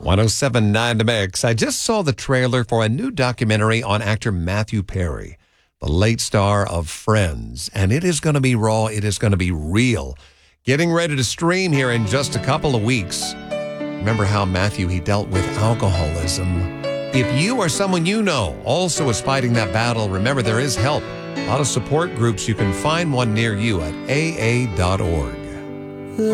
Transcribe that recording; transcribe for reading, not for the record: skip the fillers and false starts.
1079 The Mix. I just saw the trailer for a new documentary on actor Matthew Perry, the late star of Friends. And it is going to be raw. It is going to be real. Getting ready to stream here in just a couple of weeks. Remember how Matthew, he dealt with alcoholism. If you or someone you know also is fighting that battle, remember there is help. A lot of support groups. You can find one near you at aa.org.